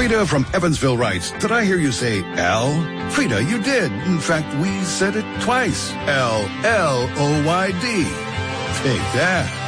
Frida from Evansville writes, did I hear you say L? Frida, you did. In fact, we said it twice. L-L-O-Y-D. Take that.